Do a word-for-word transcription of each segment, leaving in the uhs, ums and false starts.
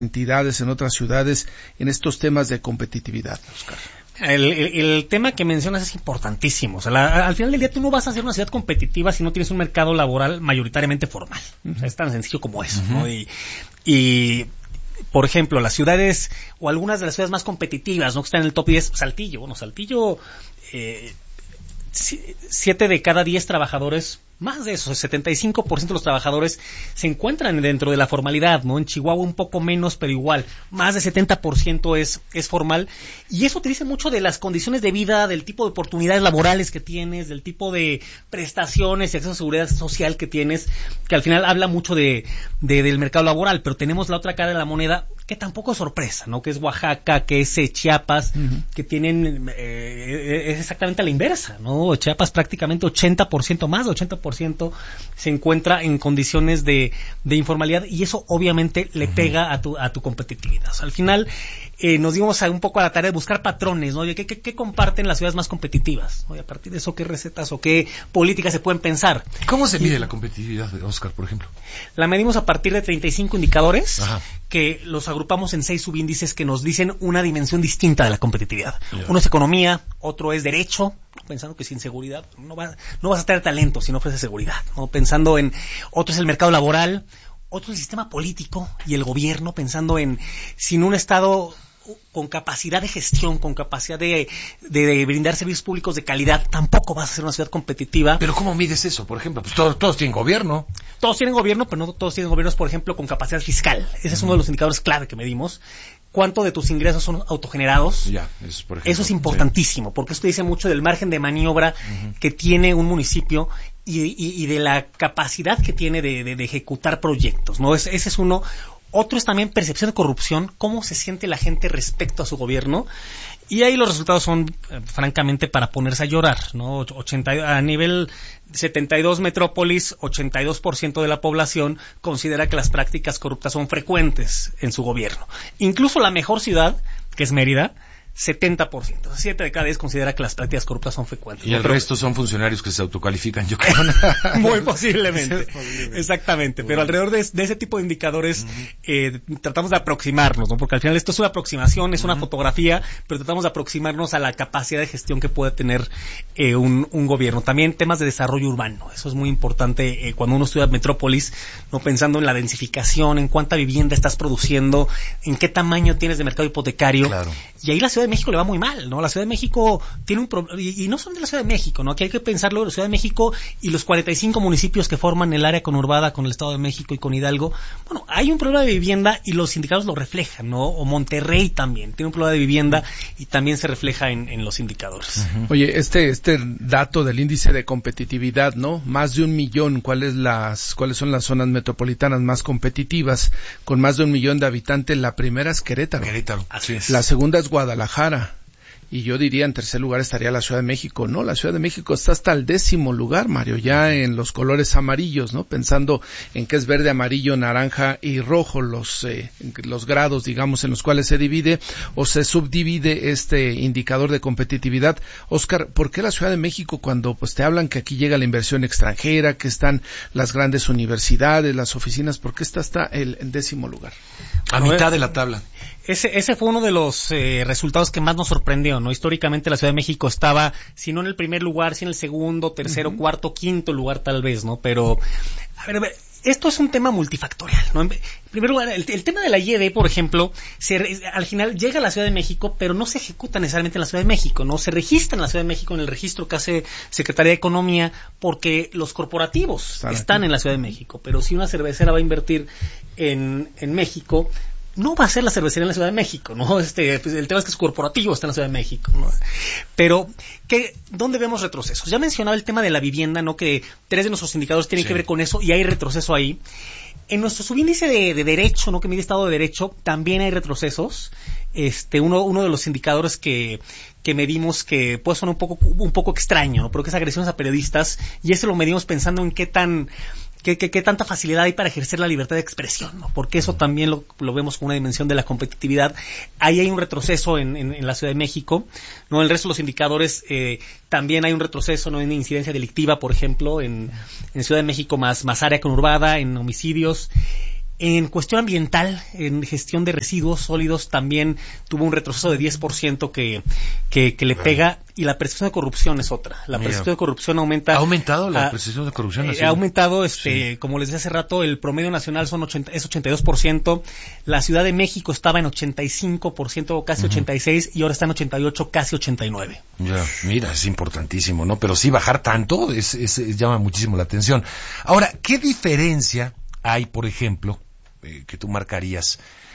entidades, en otras ciudades, en estos temas de competitividad, Oscar? El, el, el tema que mencionas es importantísimo. O sea, la, al final del día tú no vas a ser una ciudad competitiva si no tienes un mercado laboral mayoritariamente formal. Uh-huh. O sea, es tan sencillo como eso, uh-huh. ¿no? Y, y, por ejemplo, las ciudades, o algunas de las ciudades más competitivas, ¿no? Que están en el top diez, Saltillo. Bueno, Saltillo, eh, siete de cada diez trabajadores, más de eso, setenta y cinco por ciento de los trabajadores se encuentran dentro de la formalidad, ¿no? En Chihuahua un poco menos, pero igual, más de setenta por ciento es, es formal, y eso te dice mucho de las condiciones de vida, del tipo de oportunidades laborales que tienes, del tipo de prestaciones y acceso a seguridad social que tienes, que al final habla mucho de, de del mercado laboral, pero tenemos la otra cara de la moneda, que tampoco es sorpresa, ¿no? Que es Oaxaca, que es eh, Chiapas, uh-huh. que tienen, eh, es exactamente a la inversa, ¿no? Chiapas prácticamente ochenta por ciento, más de ochenta por ciento se encuentra en condiciones de, de informalidad, y eso obviamente le uh-huh. pega a tu, a tu competitividad. O sea, al final eh, nos dimos a un poco a la tarea de buscar patrones, ¿no? ¿Qué, qué, qué comparten las ciudades más competitivas? ¿No? Y a partir de eso, ¿qué recetas o qué políticas se pueden pensar? ¿Cómo se mide y, la competitividad, Oscar, por ejemplo? La medimos a partir de treinta y cinco indicadores, Ajá. que los agrupamos en seis subíndices que nos dicen una dimensión distinta de la competitividad. Yeah. Uno es economía, otro es derecho, pensando que sin seguridad no, va, no vas a tener talento si no ofreces seguridad, ¿no? Pensando en, otro es el mercado laboral, otro es el sistema político y el gobierno, pensando en, sin un Estado con capacidad de gestión, con capacidad de, de, de brindar servicios públicos de calidad, tampoco vas a ser una ciudad competitiva. Pero ¿cómo mides eso? Por ejemplo, pues todos, todos tienen gobierno. Todos tienen gobierno, pero no todos tienen gobiernos, por ejemplo, con capacidad fiscal. Ese es uno de los indicadores clave que medimos. ¿Cuánto de tus ingresos son autogenerados? Ya, eso, por ejemplo, eso es importantísimo, sí. Porque esto dice mucho del margen de maniobra uh-huh. que tiene un municipio y, y, y de la capacidad que tiene de, de, de ejecutar proyectos, ¿no? Es, ese es uno. Otro es también percepción de corrupción, cómo se siente la gente respecto a su gobierno, y ahí los resultados son, eh, francamente, para ponerse a llorar, ¿no? ochenta, a nivel setenta y dos metrópolis, ochenta y dos por ciento de la población considera que las prácticas corruptas son frecuentes en su gobierno. Incluso la mejor ciudad, que es Mérida, setenta por ciento. siete de cada diez considera que las prácticas corruptas son frecuentes. Y el pero, resto son funcionarios que se autocalifican, yo creo. Muy posiblemente. Exactamente. Pero alrededor de, de ese tipo de indicadores uh-huh. eh, tratamos de aproximarnos, ¿no? Porque al final esto es una aproximación, es uh-huh. una fotografía, pero tratamos de aproximarnos a la capacidad de gestión que puede tener eh, un, un gobierno. También temas de desarrollo urbano. Eso es muy importante eh, cuando uno estudia metrópolis, no pensando en la densificación, en cuánta vivienda estás produciendo, en qué tamaño tienes de mercado hipotecario. Claro. Y ahí la Ciudad de México le va muy mal, ¿no? La Ciudad de México tiene un problema, y, y no son de la Ciudad de México, ¿no? Que hay que pensarlo, la Ciudad de México y los cuarenta y cinco municipios que forman el área conurbada con el Estado de México y con Hidalgo, bueno, hay un problema de vivienda y los indicadores lo reflejan, ¿no? O Monterrey también tiene un problema de vivienda y también se refleja en, en los indicadores. Uh-huh. Oye, este este dato del índice de competitividad, ¿no? Más de un millón, ¿cuáles las cuáles son las zonas metropolitanas más competitivas? Con más de un millón de habitantes, la primera es Querétaro. Querétaro, así es. La segunda es Guadalajara. Y yo diría en tercer lugar estaría la Ciudad de México. No, la Ciudad de México está hasta el décimo lugar, Mario, ya en los colores amarillos, ¿no? Pensando en que es verde, amarillo, naranja y rojo los eh, los grados, digamos, en los cuales se divide o se subdivide este indicador de competitividad. Oscar, ¿por qué la Ciudad de México cuando pues te hablan que aquí llega la inversión extranjera, que están las grandes universidades, las oficinas, por qué está hasta el, el décimo lugar? A mitad de la tabla. Ese, ese fue uno de los eh, resultados que más nos sorprendió, ¿no? Históricamente la Ciudad de México estaba, si no en el primer lugar, si en el segundo, tercero, uh-huh. cuarto, quinto lugar tal vez, ¿no? Pero, a ver, a ver, esto es un tema multifactorial, ¿no? En primer lugar, el, el tema de la I E D, por ejemplo, se, al final llega a la Ciudad de México, pero no se ejecuta necesariamente en la Ciudad de México, ¿no? Se registra en la Ciudad de México en el registro que hace Secretaría de Economía, porque los corporativos están, están en la Ciudad de México, pero si una cervecera va a invertir en, en México, no va a ser la cervecería en la Ciudad de México, ¿no? Este, pues el tema es que su corporativo está en la Ciudad de México, ¿no? Pero, ¿qué, ¿dónde vemos retrocesos? Ya mencionaba el tema de la vivienda, ¿no? Que tres de nuestros indicadores tienen sí. que ver con eso y hay retroceso ahí. En nuestro subíndice de, de derecho, ¿no? Que mide Estado de Derecho, también hay retrocesos. Este, uno, uno de los indicadores que, que medimos que puede sonar un poco, un poco extraño, ¿no? Pero que es agresiones a periodistas, y eso lo medimos pensando en qué tan, ¿Qué, qué, qué tanta facilidad hay para ejercer la libertad de expresión, ¿no? Porque eso también lo, lo vemos como una dimensión de la competitividad. Ahí hay un retroceso en, en, en la Ciudad de México, ¿no? El resto de los indicadores eh, también hay un retroceso, ¿no? En incidencia delictiva, por ejemplo, en, en Ciudad de México más, más área conurbada, en homicidios. En cuestión ambiental, en gestión de residuos sólidos, también tuvo un retroceso de diez por ciento que, que, que le pega, y la percepción de corrupción es otra. La Mira. percepción de corrupción aumenta. ¿Ha aumentado la a, percepción de corrupción? Eh, ha aumentado, este, sí. como les decía hace rato, el promedio nacional son ochenta, es ochenta y dos por ciento. La Ciudad de México estaba en ochenta y cinco por ciento, casi uh-huh. ochenta y seis por ciento, y ahora está en ochenta y ocho, casi ochenta y nueve por ciento. Ya, mira, es importantísimo, ¿no? Pero sí, bajar tanto es, es, es, llama muchísimo la atención. Ahora, ¿qué diferencia hay, por ejemplo, eh, que tú marcarías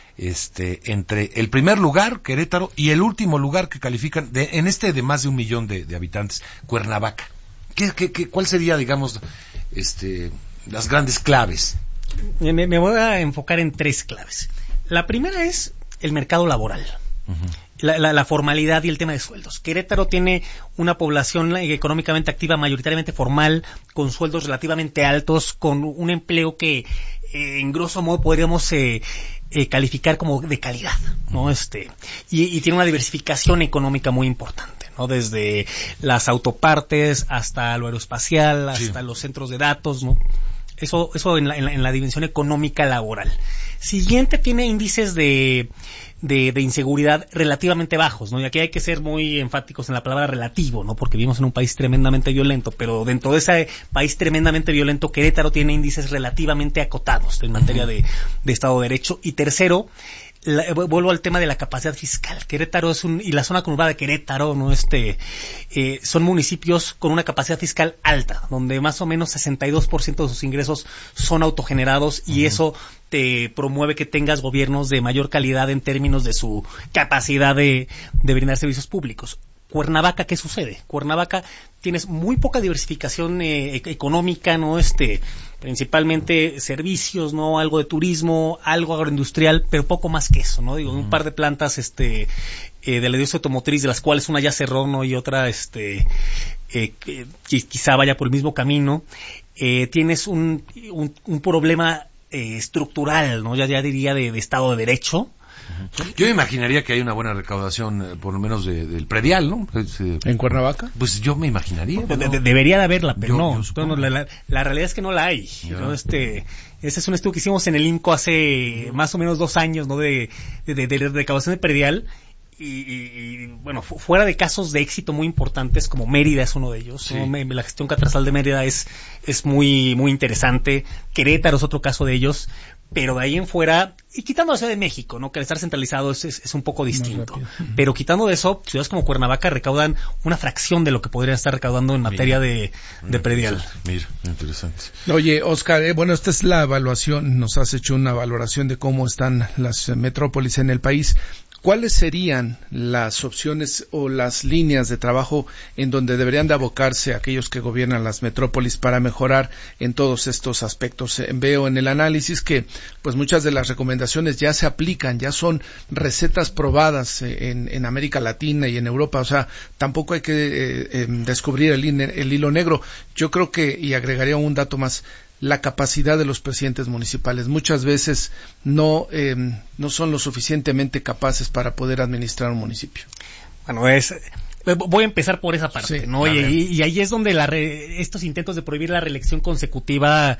este entre el primer lugar, Querétaro, y el último lugar que califican de, en este de más de un millón de, de habitantes, Cuernavaca? ¿Qué, qué, qué, ¿Cuál sería, digamos, este, las grandes claves? Me, me voy a enfocar en tres claves. La primera es el mercado laboral. Uh-huh. La, la, la formalidad y el tema de sueldos. Querétaro tiene una población económicamente activa, mayoritariamente formal, con sueldos relativamente altos, con un empleo que, eh, en grosso modo, podríamos eh, eh, calificar como de calidad, ¿no? Este, y, y tiene una diversificación económica muy importante, ¿no? Desde las autopartes hasta lo aeroespacial, hasta sí. los centros de datos, ¿no? Eso, eso en la, en la, en la dimensión económica laboral. Siguiente, tiene índices de, de, de inseguridad relativamente bajos, ¿no? Y aquí hay que ser muy enfáticos en la palabra relativo, ¿no? Porque vivimos en un país tremendamente violento, pero dentro de ese país tremendamente violento, Querétaro tiene índices relativamente acotados en materia de, de Estado de Derecho. Y tercero, La, vuelvo al tema de la capacidad fiscal. Querétaro es un, y la zona conurbada de Querétaro, no este, eh, son municipios con una capacidad fiscal alta, donde más o menos sesenta y dos por ciento de sus ingresos son autogenerados, y uh-huh. eso te promueve que tengas gobiernos de mayor calidad en términos de su capacidad de, de brindar servicios públicos. Cuernavaca, ¿qué sucede? Cuernavaca tienes muy poca diversificación eh, económica, ¿no? Este, principalmente servicios, ¿no? Algo de turismo, algo agroindustrial, pero poco más que eso, ¿no? Digo, uh-huh. un par de plantas, este, eh, de la industria automotriz, de las cuales una ya cerró, ¿no? Y otra, este, eh, eh, quizá vaya por el mismo camino. Eh, tienes un, un, un problema eh, estructural, ¿no? Ya, ya diría de, de Estado de Derecho. Yo me imaginaría que hay una buena recaudación, eh, por lo menos de, del predial, ¿no? Es, eh, ¿En Cuernavaca? Pues yo me imaginaría. De, de, debería de haberla, pero yo, no. Yo no la, la, la realidad es que no la hay. ¿No? Este, ese es un estudio que hicimos en el INCO hace más o menos dos años, ¿no? De, de, de, de recaudación de predial. Y, y, y bueno, fu- fuera de casos de éxito muy importantes, como Mérida es uno de ellos, sí. ¿no? Me, la gestión catastral de Mérida es, es muy, muy interesante. Querétaro es otro caso de ellos, pero de ahí en fuera, y quitando la Ciudad de México, ¿no? Que al estar centralizado es, es, es un poco distinto. Pero quitando de eso, ciudades como Cuernavaca recaudan una fracción de lo que podrían estar recaudando en materia mira, de, de predial. Mira, interesante. Oye, Oscar, eh, bueno, esta es la evaluación, nos has hecho una valoración de cómo están las metrópolis en el país. ¿Cuáles serían las opciones o las líneas de trabajo en donde deberían de abocarse aquellos que gobiernan las metrópolis para mejorar en todos estos aspectos? Eh, veo en el análisis que pues muchas de las recomendaciones ya se aplican, ya son recetas probadas eh, en, en América Latina y en Europa, o sea, tampoco hay que eh, eh, descubrir el, el hilo negro. Yo creo que, y agregaría un dato más, la capacidad de los presidentes municipales. Muchas veces no eh, no son lo suficientemente capaces para poder administrar un municipio. Bueno, es voy a empezar por esa parte, sí, ¿no? Y, y, y ahí es donde la re, estos intentos de prohibir la reelección consecutiva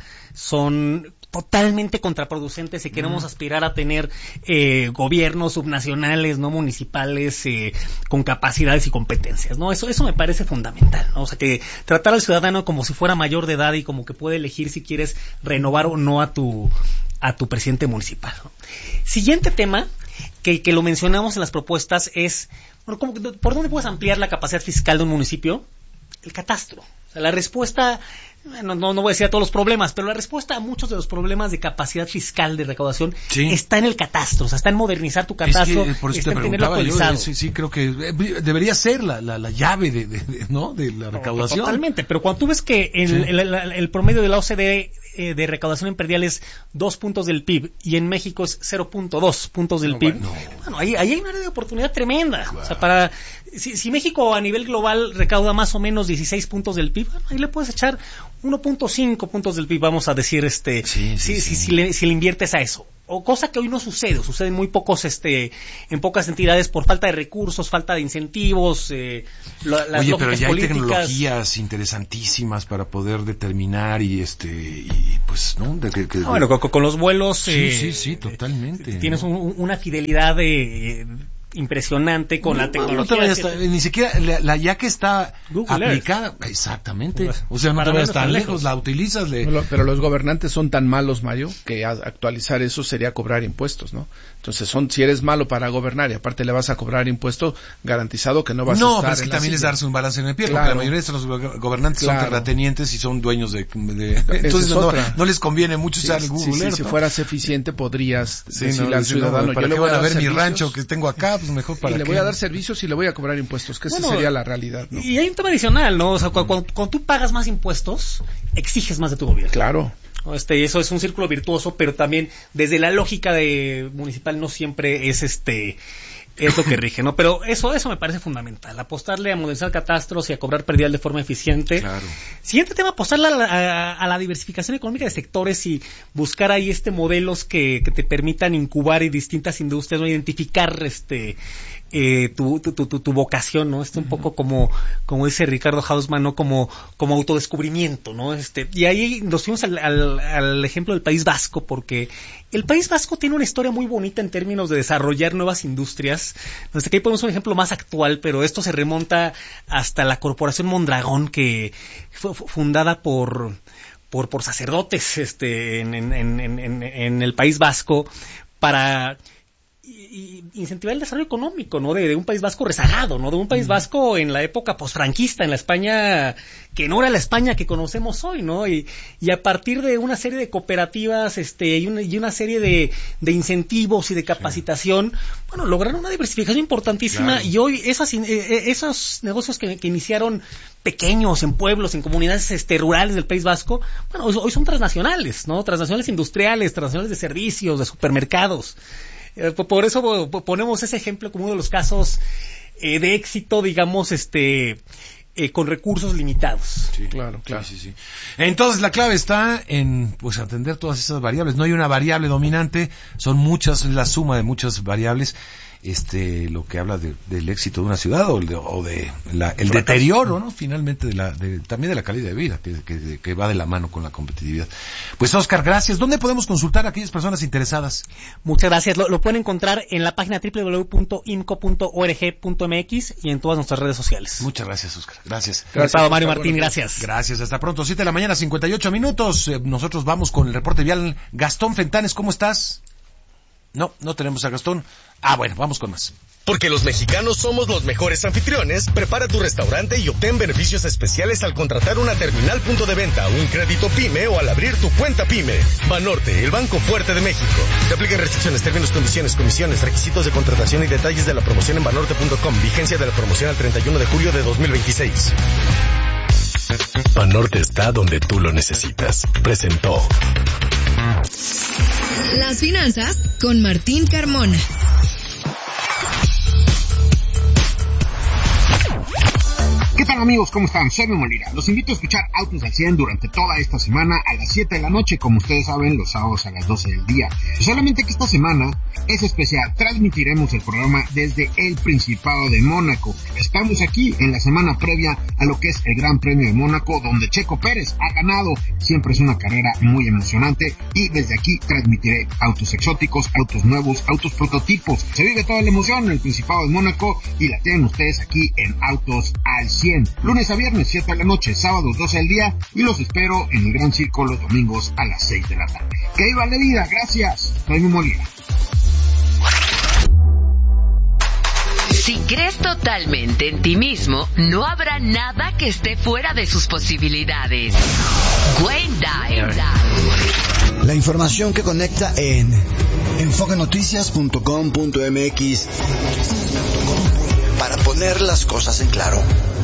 son totalmente contraproducentes si queremos mm. aspirar a tener eh, gobiernos subnacionales, no municipales, eh, con capacidades y competencias, ¿no? Eso eso me parece fundamental, ¿no? O sea, que tratar al ciudadano como si fuera mayor de edad y como que puede elegir si quieres renovar o no a tu a tu presidente municipal, ¿no? Siguiente tema que, que lo mencionamos en las propuestas es, bueno, ¿cómo, ¿por dónde puedes ampliar la capacidad fiscal de un municipio? El catastro. O sea, la respuesta, no, no, no voy a decir a todos los problemas, pero la respuesta a muchos de los problemas de capacidad fiscal de recaudación sí. está en el catastro, o sea, está en modernizar tu catastro, es que por eso está te en tenerlo actualizado. Yo, sí, sí, creo que debería ser la, la, la llave de, de, de, ¿no? de la recaudación. Totalmente, pero cuando tú ves que el, sí. el, el, el promedio de la O C D E de recaudación en predial es dos puntos del P I B y en México es cero punto dos puntos del no, P I B. Bueno, no. bueno, ahí, ahí hay una área de oportunidad tremenda. Wow. O sea, para si, si México a nivel global recauda más o menos dieciséis puntos del P I B, bueno, ahí le puedes echar uno punto cinco puntos del P I B, vamos a decir, este, sí, sí, si, sí. Si, si, le, si le inviertes a eso. O cosa que hoy no sucede, sucede en muy pocos, este, en pocas entidades por falta de recursos, falta de incentivos, eh, lo, las Oye, lógicas pero ya hay políticas. tecnologías interesantísimas para poder determinar y este, y pues, ¿no? De, que, que, ah, bueno, con, con los vuelos. Sí, eh, sí, sí, totalmente. Tienes un, una fidelidad de. Eh, impresionante con no, la tecnología. No, no te que... Ni siquiera, la, la ya que está Google aplicada, Earth. Exactamente. O sea, no te vayas tan lejos, lejos, la utilizas. Le... Pero, pero los gobernantes son tan malos, Mario, que actualizar eso sería cobrar impuestos, ¿no? Entonces, son si eres malo para gobernar y aparte le vas a cobrar impuestos, garantizado que no vas no, a estar. No, pero es que también silla. es darse un balance en el pie, claro. porque la mayoría de los gobernantes claro. son terratenientes y son dueños de... de entonces, no, no les conviene mucho sí, usar el Google sí, Earth, sí, ¿no? Si fueras eficiente, podrías sí, decirle no, al ciudadano, no, ¿para yo qué le voy van a a ver servicios? mi rancho que tengo acá? Pues mejor para y le qué. voy a dar servicios y le voy a cobrar impuestos, que bueno, esa sería la realidad, ¿no? Y hay un tema adicional, ¿no? O sea, cuando, cuando, cuando tú pagas más impuestos, exiges más de tu gobierno. Claro. Este, eso es un círculo virtuoso, pero también desde la lógica de municipal no siempre es este es lo que rige, ¿no? Pero eso eso me parece fundamental, apostarle a modernizar catastros y a cobrar predial de forma eficiente. Claro. Siguiente tema, apostarle a la, a, a la diversificación económica de sectores y buscar ahí este modelos que, que te permitan incubar en distintas industrias, ¿no? Identificar este eh, tu, tu, tu, tu vocación, ¿no? Este un poco como como dice Ricardo Hausmann, ¿no? Como como autodescubrimiento, ¿no? Este y ahí nos fuimos al, al, al ejemplo del País Vasco, porque el País Vasco tiene una historia muy bonita en términos de desarrollar nuevas industrias. Desde que ahí ponemos un ejemplo más actual, pero esto se remonta hasta la Corporación Mondragón, que fue fundada por por, por sacerdotes este en, en, en, en, en el País Vasco para y incentivar el desarrollo económico, ¿no? De, de un País Vasco rezagado, ¿no? De un País Vasco en la época posfranquista, en la España que no era la España que conocemos hoy, ¿no? Y, y a partir de una serie de cooperativas, este, y una, y una serie de, de incentivos y de capacitación, sí. bueno, lograron una diversificación importantísima, claro. Y hoy esas, eh, esos negocios que, que iniciaron pequeños, en pueblos, en comunidades este, rurales del País Vasco, bueno, hoy, hoy son transnacionales, ¿no? Transnacionales industriales, transnacionales de servicios, de supermercados. Por eso ponemos ese ejemplo como uno de los casos eh, de éxito, digamos, este, eh, con recursos limitados. Sí, claro, claro. Sí, sí, sí. Entonces la clave está en, pues, atender todas esas variables. No hay una variable dominante, son muchas, la suma de muchas variables. Este, lo que habla de, del éxito de una ciudad o de, o de la, el deterioro, ¿no? Finalmente de la, de, también de la calidad de vida que, que, que va de la mano con la competitividad. Pues Óscar, gracias. ¿Dónde podemos consultar a aquellas personas interesadas? Muchas gracias. Lo, lo pueden encontrar en la página doble u doble u doble u punto imco punto org punto m x y en todas nuestras redes sociales. Muchas gracias, Óscar. Gracias. Gracias, Mario Martín. Gracias. Gracias. Hasta pronto. siete de la mañana, cincuenta y ocho minutos. Eh, nosotros vamos con el reporte vial. Gastón Fentanes, ¿cómo estás? No, no tenemos a Gastón. Ah, bueno, vamos con más. Porque los mexicanos somos los mejores anfitriones, prepara tu restaurante y obtén beneficios especiales al contratar una terminal punto de venta, un crédito PYME o al abrir tu cuenta PYME. Banorte, el banco fuerte de México. Se aplican restricciones, términos, condiciones, comisiones, requisitos de contratación y detalles de la promoción en banorte punto com. Vigencia de la promoción al treinta y uno de julio de dos mil veintiséis. Banorte está donde tú lo necesitas. Presentó Las finanzas con Martín Carmona. ¿Qué tal, amigos? ¿Cómo están? Soy Memo Lira. Los invito a escuchar Autos al cien durante toda esta semana a las siete de la noche, como ustedes saben, los sábados a las doce del día. Solamente que esta semana es especial. Transmitiremos el programa desde el Principado de Mónaco. Estamos aquí en la semana previa a lo que es el Gran Premio de Mónaco, donde Checo Pérez ha ganado. Siempre es una carrera muy emocionante y desde aquí transmitiré autos exóticos, autos nuevos, autos prototipos. Se vive toda la emoción en el Principado de Mónaco y la tienen ustedes aquí en Autos al cien. Lunes a viernes, siete de la noche, sábados, doce del día, y los espero en el Gran Circo los domingos a las seis de la tarde. ¡Que viva la vida! ¡Gracias! Soy Memo Lira. Si crees totalmente en ti mismo, no habrá nada que esté fuera de sus posibilidades. Wayne Dyer. La información que conecta en enfoque noticias punto com punto m x para poner las cosas en claro.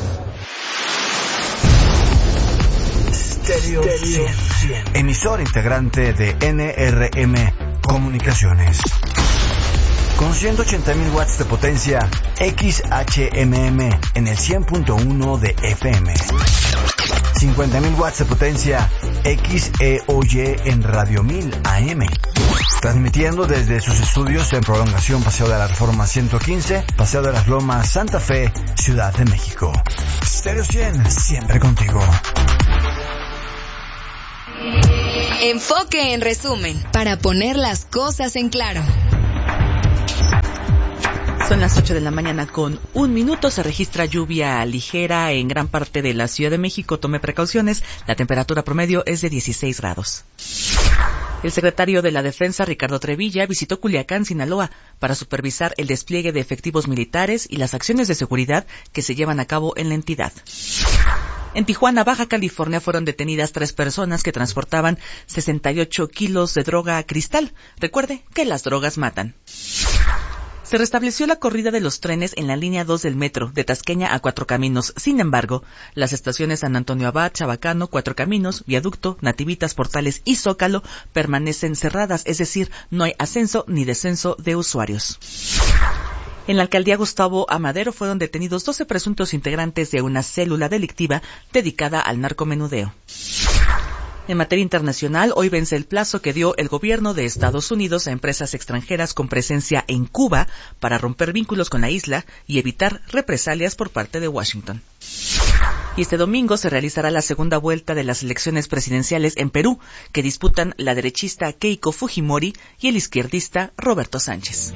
Stereo cien, emisor integrante de N R M Comunicaciones. con ciento ochenta mil watts de potencia X H M M en el cien punto uno de F M. cincuenta mil watts de potencia X E O Y en Radio mil A M. Transmitiendo desde sus estudios en prolongación Paseo de la Reforma ciento quince, Paseo de las Lomas, Santa Fe, Ciudad de México. Stereo cien, siempre contigo. Enfoque en resumen, para poner las cosas en claro. Son las ocho de la mañana con un minuto. Se registra lluvia ligera en gran parte de la Ciudad de México. Tome precauciones. La temperatura promedio es de dieciséis grados. El secretario de la Defensa, Ricardo Trevilla, visitó Culiacán, Sinaloa, para supervisar el despliegue de efectivos militares y las acciones de seguridad que se llevan a cabo en la entidad. En Tijuana, Baja California, fueron detenidas tres personas que transportaban sesenta y ocho kilos de droga cristal. Recuerde que las drogas matan. Se restableció la corrida de los trenes en la línea dos del metro, de Tasqueña a Cuatro Caminos. Sin embargo, las estaciones San Antonio Abad, Chabacano, Cuatro Caminos, Viaducto, Nativitas, Portales y Zócalo permanecen cerradas, es decir, no hay ascenso ni descenso de usuarios. En la alcaldía Gustavo Amadero fueron detenidos doce presuntos integrantes de una célula delictiva dedicada al narcomenudeo. En materia internacional, hoy vence el plazo que dio el gobierno de Estados Unidos a empresas extranjeras con presencia en Cuba para romper vínculos con la isla y evitar represalias por parte de Washington. Y este domingo se realizará la segunda vuelta de las elecciones presidenciales en Perú, que disputan la derechista Keiko Fujimori y el izquierdista Roberto Sánchez.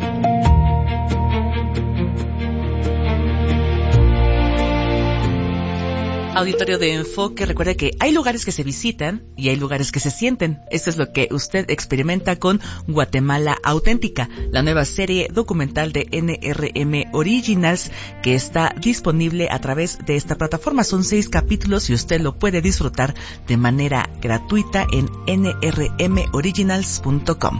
Auditorio de Enfoque, recuerde que hay lugares que se visitan y hay lugares que se sienten. Esto es lo que usted experimenta con Guatemala Auténtica, la nueva serie documental de N R M Originals que está disponible a través de esta plataforma. Son seis capítulos y usted lo puede disfrutar de manera gratuita en N R M originals punto com.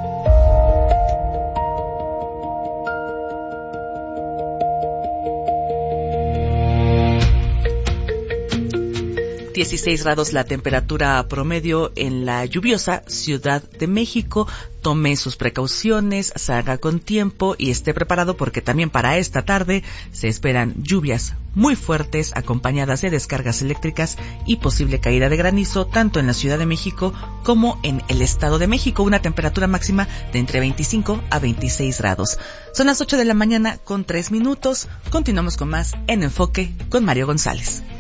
dieciséis grados la temperatura promedio en la lluviosa Ciudad de México. Tome sus precauciones, salga con tiempo y esté preparado porque también para esta tarde se esperan lluvias muy fuertes acompañadas de descargas eléctricas y posible caída de granizo tanto en la Ciudad de México como en el Estado de México. Una temperatura máxima de entre veinticinco a veintiséis grados. Son las ocho de la mañana con tres minutos. Continuamos con más en Enfoque con Mario González.